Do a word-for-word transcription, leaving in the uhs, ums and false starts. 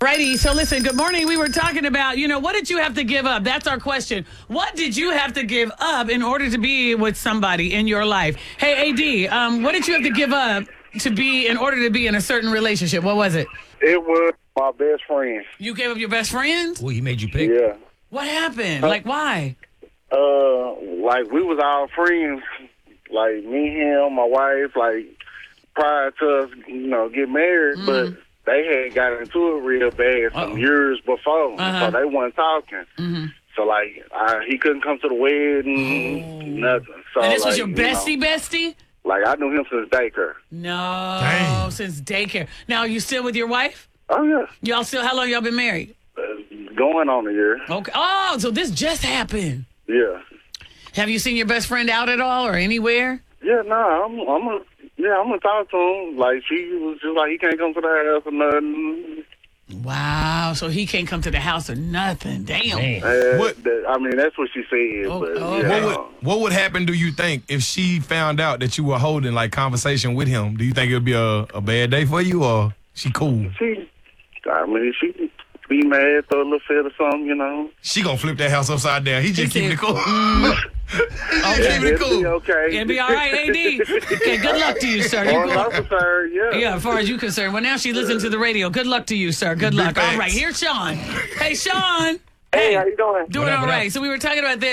Righty, so listen, good morning. We were talking about, you know, what did you have to give up? That's our question. What did you have to give up in order to be with somebody in your life? Hey, A D, um, what did you have to give up to be, in order to be in a certain relationship? What was it? It was my best friend. You gave up your best friend? Well, he made you pick. Yeah. What happened? Like, why? Uh, like, we was all friends. Like, me, him, my wife, like, prior to us, you know, get married, mm. but they had got into it real bad some Uh-oh. years before, uh-huh. so they weren't talking. Mm-hmm. So, like, I, he couldn't come to the wedding, oh. nothing. So, and this like, was your bestie you know, bestie? Like, I knew him since daycare. No, Dang. since daycare. Now, are you still with your wife? Oh, yeah. Y'all still, how long y'all been married? Uh, going on a year. Okay. Oh, so this just happened. Yeah. Have you seen your best friend out at all or anywhere? Yeah, no, nah, I'm, I'm a, yeah, I'm gonna talk to him. Like, she was just like, he can't come to the house or nothing. Wow, so he can't come to the house or nothing. Damn. Uh, what? That, I mean, that's what she said. Oh, but, oh, yeah. What would, what would happen, do you think, if she found out that you were holding, like, conversation with him? Do you think it would be a, a bad day for you, or she cool? She, I mean, she be mad, throw a little fit or something, you know. She gonna flip that house upside down. He just keeping it cool. Mm. Okay, keeping it cool. Be okay. It'll be all right, A D. Okay, good luck to you, sir. You go. Sir, yeah. Yeah, as far as you're concerned. Well, now she listens to the radio. Good luck to you, sir. Good luck. All right, here's Sean. Hey, Sean. Hey, how you doing? Doing all right. So we were talking about this.